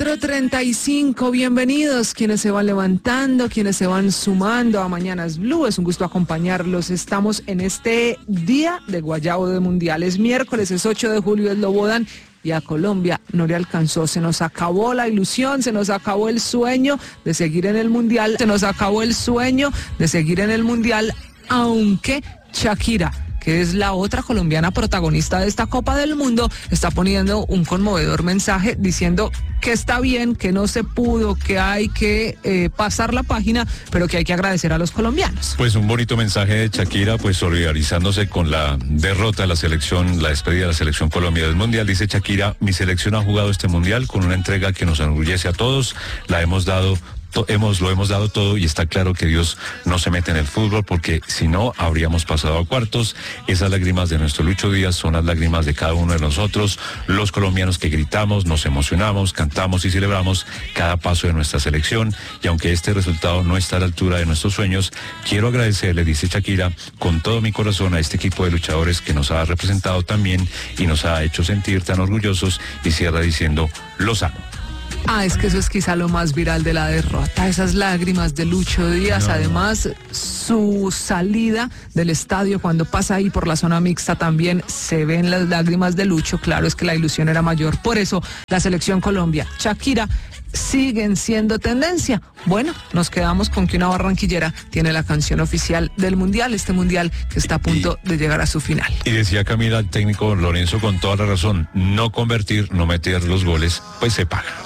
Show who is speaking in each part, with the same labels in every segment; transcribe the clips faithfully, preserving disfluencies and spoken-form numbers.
Speaker 1: cuatro treinta y cinco, bienvenidos quienes se van levantando, quienes se van sumando a Mañanas Blue, es un gusto acompañarlos. Estamos en este día de Guayabo de Mundial, es miércoles, es ocho de julio, es Lobodan y a Colombia no le alcanzó, se nos acabó la ilusión, se nos acabó el sueño de seguir en el Mundial, se nos acabó el sueño de seguir en el Mundial, aunque Shakira, que es la otra colombiana protagonista de esta Copa del Mundo, está poniendo un conmovedor mensaje diciendo que está bien, que no se pudo, que hay que eh, pasar la página, pero que hay que agradecer a los colombianos.
Speaker 2: Pues un bonito mensaje de Shakira, pues solidarizándose con la derrota de la selección, la despedida de la selección Colombia del Mundial. Dice Shakira: mi selección ha jugado este Mundial con una entrega que nos enorgullece a todos, la hemos dado Hemos, lo hemos dado todo y está claro que Dios no se mete en el fútbol porque si no habríamos pasado a cuartos. Esas lágrimas de nuestro Lucho Díaz son las lágrimas de cada uno de nosotros, los colombianos que gritamos, nos emocionamos, cantamos y celebramos cada paso de nuestra selección, y aunque este resultado no está a la altura de nuestros sueños, quiero agradecerle, dice Shakira, con todo mi corazón a este equipo de luchadores que nos ha representado tan bien y nos ha hecho sentir tan orgullosos, y cierra diciendo: los amo.
Speaker 1: Ah, es que eso es quizá lo más viral de la derrota, esas lágrimas de Lucho Díaz. No. Además, su salida del estadio cuando pasa ahí por la zona mixta también se ven las lágrimas de Lucho. Claro, es que la ilusión era mayor. Por eso, la selección Colombia, Shakira, siguen siendo tendencia. Bueno, nos quedamos con que una barranquillera tiene la canción oficial del Mundial, este Mundial que está a punto y, de llegar a su final.
Speaker 2: Y decía Camila, el técnico Lorenzo, con toda la razón, no convertir, no meter los goles, pues se paga.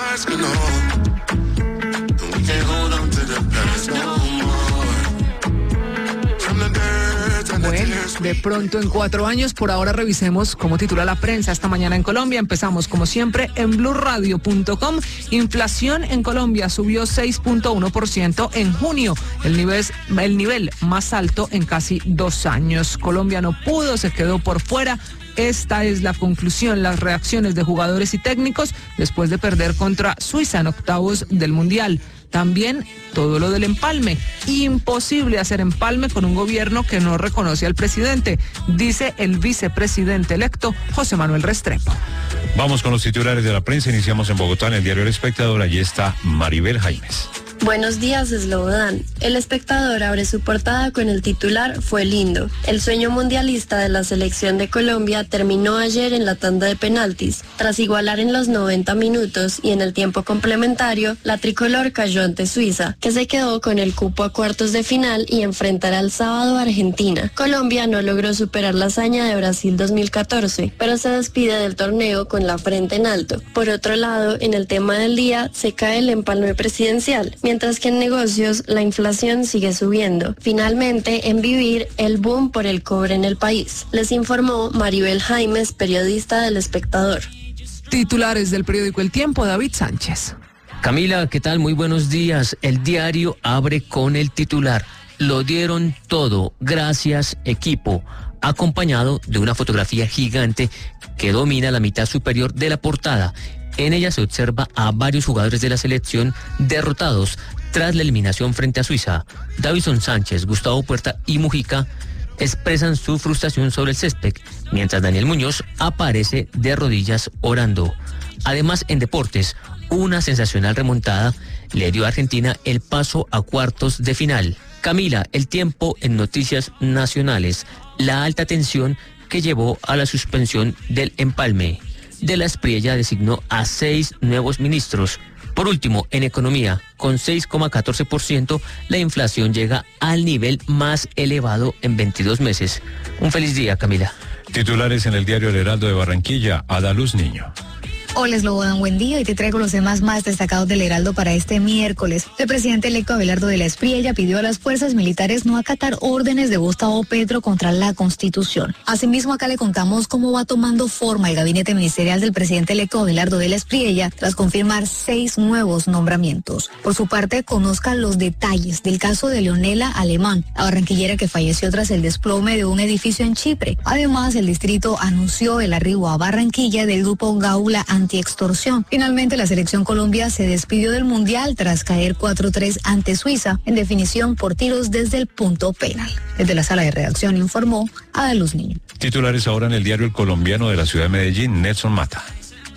Speaker 1: Bueno, de pronto en cuatro años, por ahora revisemos cómo titula la prensa esta mañana en Colombia. Empezamos como siempre en blue radio punto com. Inflación en Colombia subió seis punto uno por ciento en junio, el nivel, el nivel más alto en casi dos años. Colombia no pudo, se quedó por fuera. Esta es la conclusión, las reacciones de jugadores y técnicos después de perder contra Suiza en octavos del Mundial. También todo lo del empalme. Imposible hacer empalme con un gobierno que no reconoce al presidente, dice el vicepresidente electo José Manuel Restrepo.
Speaker 2: Vamos con los titulares de la prensa. Iniciamos en Bogotá, en el diario El Espectador. Allí está Maribel Jaimes.
Speaker 3: Buenos días, Slobodan. El Espectador abre su portada con el titular: fue lindo. El sueño mundialista de la selección de Colombia terminó ayer en la tanda de penaltis. Tras igualar en los noventa minutos y en el tiempo complementario, la tricolor cayó ante Suiza, que se quedó con el cupo a cuartos de final y enfrentará el sábado a Argentina. Colombia no logró superar la hazaña de Brasil dos mil catorce, pero se despide del torneo con la frente en alto. Por otro lado, en el tema del día, se cae el empalme presidencial, mientras que en negocios la inflación sigue subiendo. Finalmente, en vivir, el boom por el cobre en el país. Les informó Maribel Jaimes, periodista del Espectador.
Speaker 1: Titulares del periódico El Tiempo, David Sánchez.
Speaker 4: Camila, ¿qué tal? Muy buenos días. El diario abre con el titular: lo dieron todo, gracias equipo, acompañado de una fotografía gigante que domina la mitad superior de la portada. En ella se observa a varios jugadores de la selección derrotados tras la eliminación frente a Suiza. Davison Sánchez, Gustavo Puerta y Mujica expresan su frustración sobre el césped, mientras Daniel Muñoz aparece de rodillas orando. Además, en deportes, una sensacional remontada le dio a Argentina el paso a cuartos de final. Camila, El Tiempo en noticias nacionales: la alta tensión que llevó a la suspensión del empalme. De la Espriella designó a seis nuevos ministros. Por último, en economía, con seis coma catorce por ciento, la inflación llega al nivel más elevado en veintidós meses. Un feliz día, Camila.
Speaker 2: Titulares en el diario El Heraldo de Barranquilla: Adaluz Niño.
Speaker 5: Hola, Slobodan, buen día, y te traigo los temas más destacados del Heraldo para este miércoles. El presidente electo Abelardo de la Espriella pidió a las fuerzas militares no acatar órdenes de Gustavo Petro contra la Constitución. Asimismo, acá le contamos cómo va tomando forma el gabinete ministerial del presidente electo Abelardo de la Espriella tras confirmar seis nuevos nombramientos. Por su parte, conozca los detalles del caso de Leonela Alemán, la barranquillera que falleció tras el desplome de un edificio en Chipre. Además, el distrito anunció el arribo a Barranquilla del grupo Gaula Antiextorsión. Finalmente, la selección Colombia se despidió del Mundial tras caer cuatro tres ante Suiza en definición por tiros desde el punto penal. Desde la sala de redacción informó Adaluz Niño.
Speaker 2: Titulares ahora en el diario El Colombiano de la ciudad de Medellín: Nelson Mata.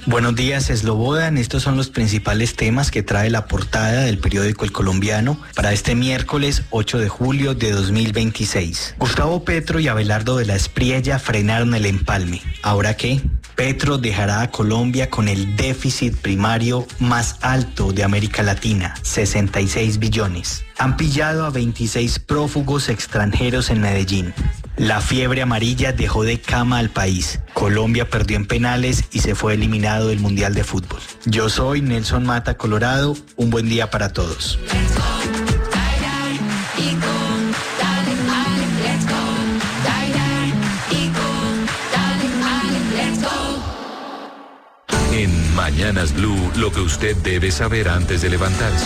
Speaker 6: Buenos días, Slobodan. Estos son los principales temas que trae la portada del periódico El Colombiano para este miércoles ocho de julio de dos mil veintiséis. Gustavo Petro y Abelardo de la Espriella frenaron el empalme. ¿Ahora qué? Petro dejará a Colombia con el déficit primario más alto de América Latina, sesenta y seis billones. Han pillado a veintiséis prófugos extranjeros en Medellín. La fiebre amarilla dejó de cama al país. Colombia perdió en penales y se fue eliminado del Mundial de Fútbol. Yo soy Nelson Mata, Colorado. Un buen día para todos.
Speaker 7: En Mañanas Blue, lo que usted debe saber antes de levantarse.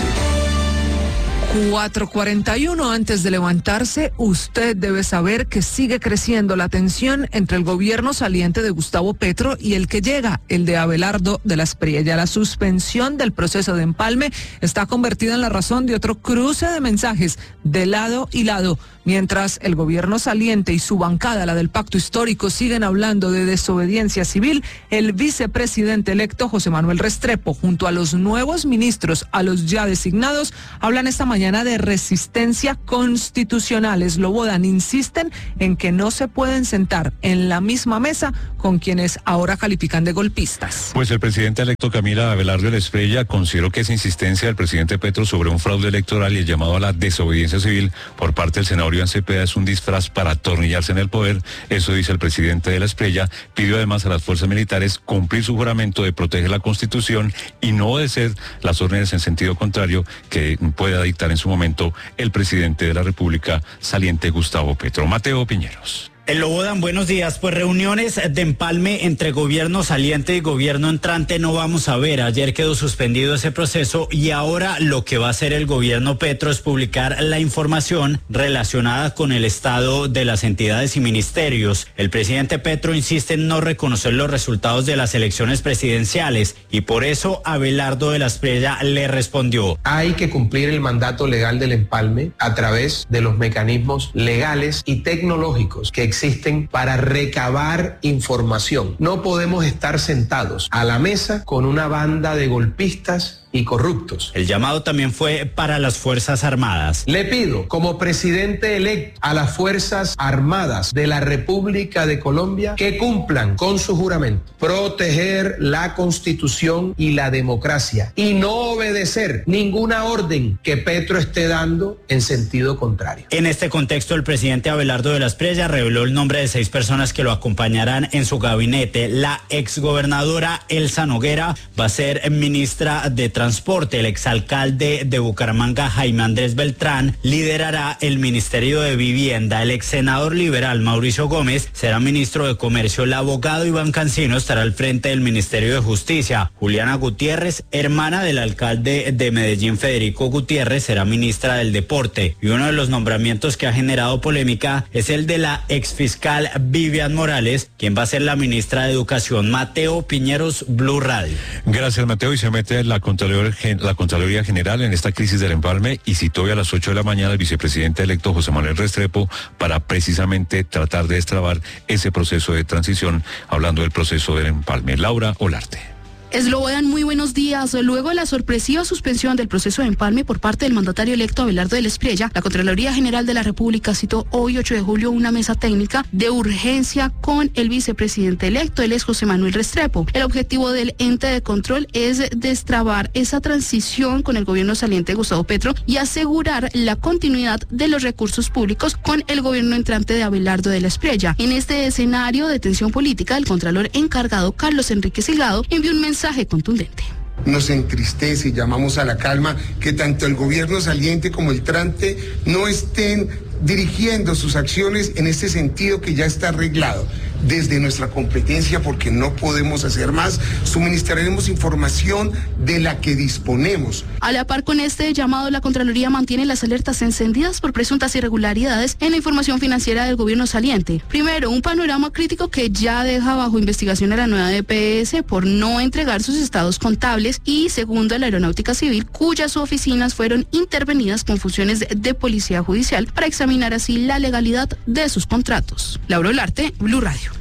Speaker 1: cuatro cuarenta y uno, antes de levantarse, usted debe saber que sigue creciendo la tensión entre el gobierno saliente de Gustavo Petro y el que llega, el de Abelardo de la Espriella. La suspensión del proceso de empalme está convertida en la razón de otro cruce de mensajes de lado y lado. Mientras el gobierno saliente y su bancada, la del pacto histórico, siguen hablando de desobediencia civil, el vicepresidente electo José Manuel Restrepo, junto a los nuevos ministros, a los ya designados, hablan esta mañana de resistencia constitucional. Slobodan, insisten en que no se pueden sentar en la misma mesa con quienes ahora califican de golpistas.
Speaker 2: Pues el presidente electo Camila Abelardo de la Espriella consideró que esa insistencia del presidente Petro sobre un fraude electoral y el llamado a la desobediencia civil por parte del senador Iván Cepeda es un disfraz para atornillarse en el poder. Eso dice el presidente de la Espriella. Pidió además a las fuerzas militares cumplir su juramento de proteger la Constitución y no obedecer las órdenes en sentido contrario que pueda dictar en su momento el presidente de la República saliente Gustavo Petro. Mateo Piñeros.
Speaker 8: Slobodan, buenos días. Pues reuniones de empalme entre gobierno saliente y gobierno entrante no vamos a ver. Ayer quedó suspendido ese proceso y ahora lo que va a hacer el gobierno Petro es publicar la información relacionada con el estado de las entidades y ministerios. El presidente Petro insiste en no reconocer los resultados de las elecciones presidenciales y por eso Abelardo de la Espriella le respondió.
Speaker 9: Hay que cumplir el mandato legal del empalme a través de los mecanismos legales y tecnológicos que existen para recabar información. No podemos estar sentados a la mesa con una banda de golpistas y corruptos.
Speaker 8: El llamado también fue para las Fuerzas Armadas.
Speaker 9: Le pido, como presidente electo, a las Fuerzas Armadas de la República de Colombia que cumplan con su juramento, proteger la Constitución y la democracia y no obedecer ninguna orden que Petro esté dando en sentido contrario.
Speaker 8: En este contexto, el presidente Abelardo de la Espriella reveló el nombre de seis personas que lo acompañarán en su gabinete. La exgobernadora Elsa Noguera va a ser ministra de Transporte. Transporte. El exalcalde de Bucaramanga, Jaime Andrés Beltrán, liderará el Ministerio de Vivienda. El exsenador liberal Mauricio Gómez será ministro de Comercio. El abogado Iván Cancino estará al frente del Ministerio de Justicia. Juliana Gutiérrez, hermana del alcalde de Medellín, Federico Gutiérrez, será ministra del Deporte. Y uno de los nombramientos que ha generado polémica es el de la exfiscal Vivian Morales, quien va a ser la ministra de Educación. Mateo Piñeros, Blue Radio.
Speaker 2: Gracias, Mateo. Y se mete la Contraloría la Contraloría General en esta crisis del empalme y citó hoy a las ocho de la mañana al vicepresidente electo José Manuel Restrepo para precisamente tratar de destrabar ese proceso de transición, hablando del proceso del empalme. Laura Olarte.
Speaker 10: Slobodan, muy buenos días. Luego de la sorpresiva suspensión del proceso de empalme por parte del mandatario electo Abelardo de la Espriella, la Contraloría General de la República citó hoy ocho de julio una mesa técnica de urgencia con el vicepresidente electo, él es José Manuel Restrepo. El objetivo del ente de control es destrabar esa transición con el gobierno saliente de Gustavo Petro y asegurar la continuidad de los recursos públicos con el gobierno entrante de Abelardo de la Espriella. En este escenario de tensión política, el contralor encargado Carlos Enrique Silgado envió un mensaje contundente.
Speaker 11: Nos entristece y llamamos a la calma que tanto el gobierno saliente como el entrante no estén dirigiendo sus acciones en este sentido que ya está arreglado. Desde nuestra competencia, porque no podemos hacer más, suministraremos información de la que disponemos.
Speaker 10: A la par con este llamado, la Contraloría mantiene las alertas encendidas por presuntas irregularidades en la información financiera del gobierno saliente. Primero, un panorama crítico que ya deja bajo investigación a la nueva D P S por no entregar sus estados contables y segundo, la Aeronáutica Civil, cuyas oficinas fueron intervenidas con funciones de, de policía judicial para examinar así la legalidad de sus contratos. Laura Olarte, Blue Radio.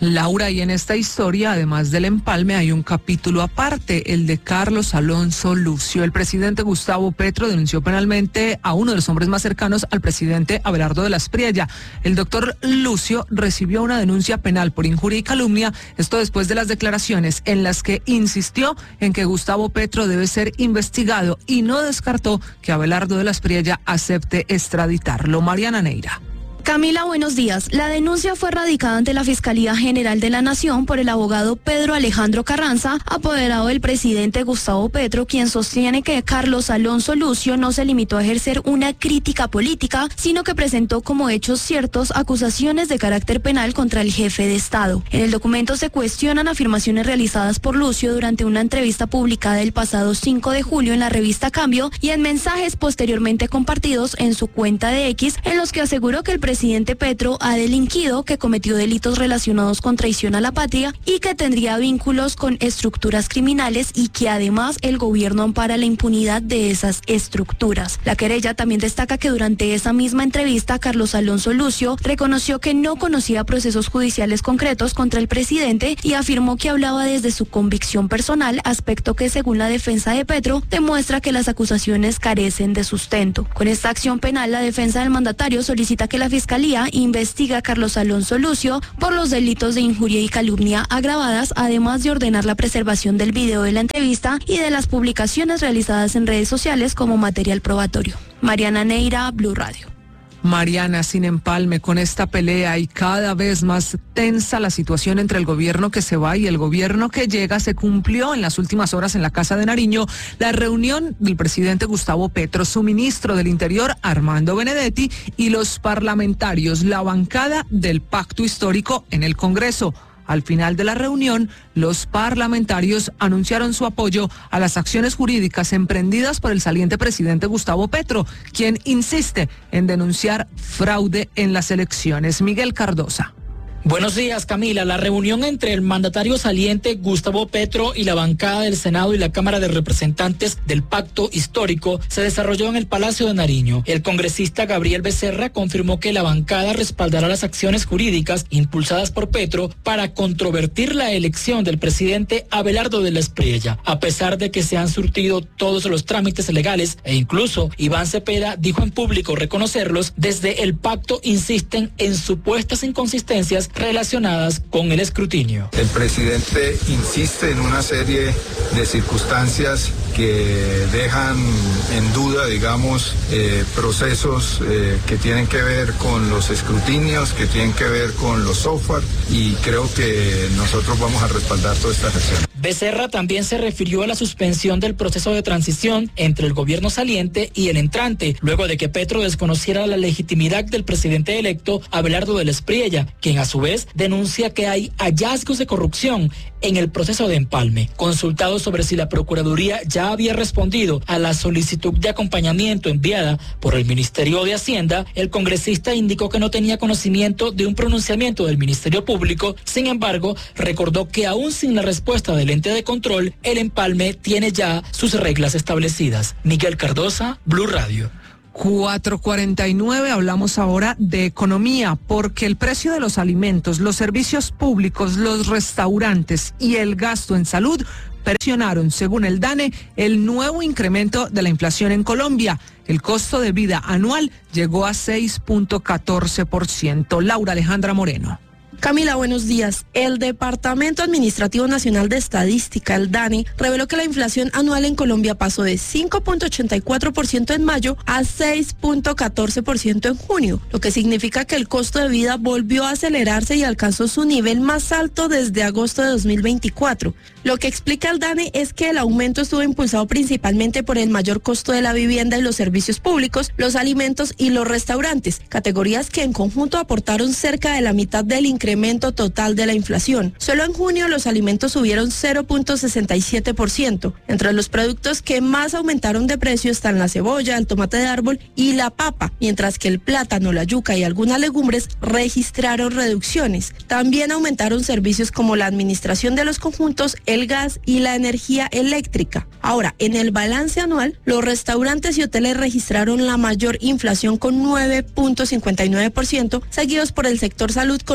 Speaker 1: Laura, y en esta historia, además del empalme, hay un capítulo aparte, el de Carlos Alonso Lucio. El presidente Gustavo Petro denunció penalmente a uno de los hombres más cercanos al presidente Abelardo de la Espriella. El doctor Lucio recibió una denuncia penal por injuria y calumnia, esto después de las declaraciones en las que insistió en que Gustavo Petro debe ser investigado y no descartó que Abelardo de la Espriella acepte extraditarlo. Mariana Neira.
Speaker 12: Camila, buenos días. La denuncia fue radicada ante la Fiscalía General de la Nación por el abogado Pedro Alejandro Carranza, apoderado del presidente Gustavo Petro, quien sostiene que Carlos Alonso Lucio no se limitó a ejercer una crítica política, sino que presentó como hechos ciertos acusaciones de carácter penal contra el jefe de Estado. En el documento se cuestionan afirmaciones realizadas por Lucio durante una entrevista publicada el pasado cinco de julio en la revista Cambio y en mensajes posteriormente compartidos en su cuenta de X, en los que aseguró que el presidente El presidente Petro ha delinquido, que cometió delitos relacionados con traición a la patria y que tendría vínculos con estructuras criminales y que además el gobierno ampara la impunidad de esas estructuras. La querella también destaca que durante esa misma entrevista Carlos Alonso Lucio reconoció que no conocía procesos judiciales concretos contra el presidente y afirmó que hablaba desde su convicción personal, aspecto que según la defensa de Petro demuestra que las acusaciones carecen de sustento. Con esta acción penal, la defensa del mandatario solicita que la Fiscalía investiga a Carlos Alonso Lucio por los delitos de injuria y calumnia agravadas, además de ordenar la preservación del video de la entrevista y de las publicaciones realizadas en redes sociales como material probatorio. Mariana Neira, Blue Radio.
Speaker 1: Mariana, sin empalme, con esta pelea y cada vez más tensa la situación entre el gobierno que se va y el gobierno que llega, se cumplió en las últimas horas en la Casa de Nariño la reunión del presidente Gustavo Petro, su ministro del Interior Armando Benedetti y los parlamentarios, la bancada del Pacto Histórico en el Congreso. Al final de la reunión, los parlamentarios anunciaron su apoyo a las acciones jurídicas emprendidas por el saliente presidente Gustavo Petro, quien insiste en denunciar fraude en las elecciones. Miguel Cardosa.
Speaker 13: Buenos días, Camila. La reunión entre el mandatario saliente Gustavo Petro y la bancada del Senado y la Cámara de Representantes del Pacto Histórico se desarrolló en el Palacio de Nariño. El congresista Gabriel Becerra confirmó que la bancada respaldará las acciones jurídicas impulsadas por Petro para controvertir la elección del presidente Abelardo de la Espriella, a pesar de que se han surtido todos los trámites legales e incluso Iván Cepeda dijo en público reconocerlos. Desde el pacto insisten en supuestas inconsistencias relacionadas con el escrutinio.
Speaker 14: El presidente insiste en una serie de circunstancias que dejan en duda, digamos, eh, procesos eh, que tienen que ver con los escrutinios, que tienen que ver con los software, y creo que nosotros vamos a respaldar todas estas acciones.
Speaker 13: Becerra también se refirió a la suspensión del proceso de transición entre el gobierno saliente y el entrante, luego de que Petro desconociera la legitimidad del presidente electo Abelardo de la Espriella, quien a su vez denuncia que hay hallazgos de corrupción en el proceso de empalme. Consultado sobre si la Procuraduría ya había respondido a la solicitud de acompañamiento enviada por el Ministerio de Hacienda, el congresista indicó que no tenía conocimiento de un pronunciamiento del Ministerio Público. Sin embargo, recordó que aún sin la respuesta del ente de control, el empalme tiene ya sus reglas establecidas. Miguel Cardosa, Blue Radio.
Speaker 1: cuatro cuarenta y nueve, hablamos ahora de economía, porque el precio de los alimentos, los servicios públicos, los restaurantes y el gasto en salud presionaron, según el DANE, el nuevo incremento de la inflación en Colombia. El costo de vida anual llegó a seis punto catorce por ciento. Laura Alejandra Moreno.
Speaker 15: Camila, buenos días. El Departamento Administrativo Nacional de Estadística, el DANE, reveló que la inflación anual en Colombia pasó de cinco punto ochenta y cuatro por ciento en mayo a seis punto catorce por ciento en junio, lo que significa que el costo de vida volvió a acelerarse y alcanzó su nivel más alto desde agosto de dos mil veinticuatro. Lo que explica el DANE es que el aumento estuvo impulsado principalmente por el mayor costo de la vivienda y los servicios públicos, los alimentos y los restaurantes, categorías que en conjunto aportaron cerca de la mitad del incremento total de la inflación. Solo en junio los alimentos subieron cero punto sesenta y siete por ciento. Entre los productos que más aumentaron de precio están la cebolla, el tomate de árbol y la papa, mientras que el plátano, la yuca y algunas legumbres registraron reducciones. También aumentaron servicios como la administración de los conjuntos, el gas y la energía eléctrica. Ahora, en el balance anual, los restaurantes y hoteles registraron la mayor inflación con nueve punto cincuenta y nueve por ciento, seguidos por el sector salud con ocho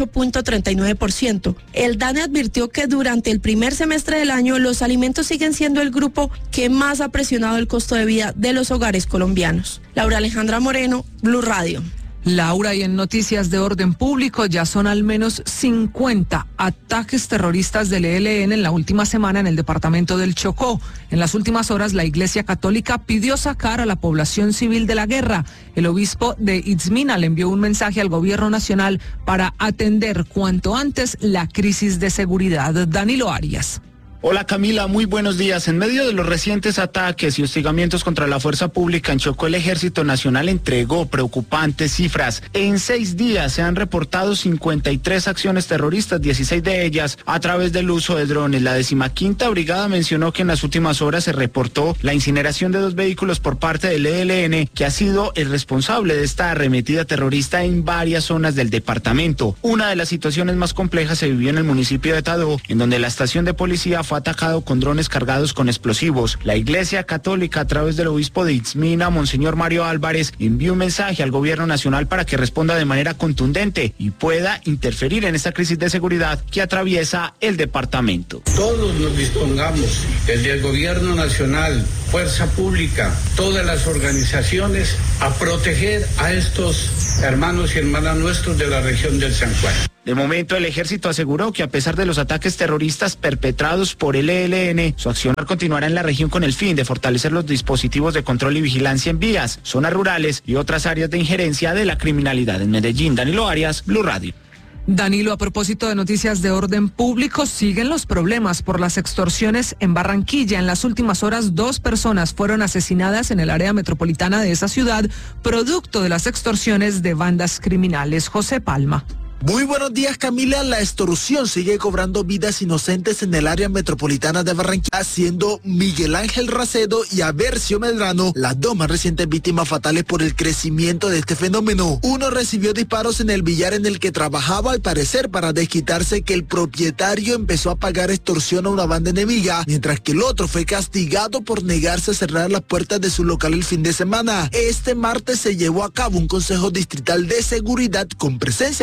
Speaker 15: ocho punto treinta y nueve por ciento. El DANE advirtió que durante el primer semestre del año los alimentos siguen siendo el grupo que más ha presionado el costo de vida de los hogares colombianos. Laura Alejandra Moreno, Blue Radio.
Speaker 1: Laura, y en noticias de orden público ya son al menos cincuenta ataques terroristas del E L N en la última semana en el departamento del Chocó. En las últimas horas la Iglesia Católica pidió sacar a la población civil de la guerra. El obispo de Itzmina le envió un mensaje al gobierno nacional para atender cuanto antes la crisis de seguridad. Danilo Arias.
Speaker 16: Hola Camila, muy buenos días. En medio de los recientes ataques y hostigamientos contra la fuerza pública en Chocó, el Ejército Nacional entregó preocupantes cifras. En seis días se han reportado cincuenta y tres acciones terroristas, dieciséis de ellas a través del uso de drones. La decimaquinta Brigada mencionó que en las últimas horas se reportó la incineración de dos vehículos por parte del E L N, que ha sido el responsable de esta arremetida terrorista en varias zonas del departamento. Una de las situaciones más complejas se vivió en el municipio de Tadó, en donde la estación de policía fue atacado con drones cargados con explosivos. La Iglesia Católica, a través del obispo de Itzmina, Monseñor Mario Álvarez, envió un mensaje al gobierno nacional para que responda de manera contundente y pueda interferir en esta crisis de seguridad que atraviesa el departamento.
Speaker 17: Todos nos dispongamos, el del gobierno nacional, fuerza pública, todas las organizaciones, a proteger a estos hermanos y hermanas nuestros de la región del San Juan.
Speaker 16: De momento, el ejército aseguró que a pesar de los ataques terroristas perpetrados por el E L N, su accionar continuará en la región con el fin de fortalecer los dispositivos de control y vigilancia en vías, zonas rurales y otras áreas de injerencia de la criminalidad. En Medellín, Danilo Arias, Blue Radio.
Speaker 1: Danilo, a propósito de noticias de orden público, siguen los problemas por las extorsiones en Barranquilla. En las últimas horas, dos personas fueron asesinadas en el área metropolitana de esa ciudad, producto de las extorsiones de bandas criminales. José Palma.
Speaker 18: Muy buenos días, Camila. La extorsión sigue cobrando vidas inocentes en el área metropolitana de Barranquilla, siendo Miguel Ángel Racedo y Avercio Medrano las dos más recientes víctimas fatales por el crecimiento de este fenómeno. Uno recibió disparos en el billar en el que trabajaba, al parecer para desquitarse que el propietario empezó a pagar extorsión a una banda enemiga, mientras que el otro fue castigado por negarse a cerrar las puertas de su local el fin de semana. Este martes se llevó a cabo un consejo distrital de seguridad con presencia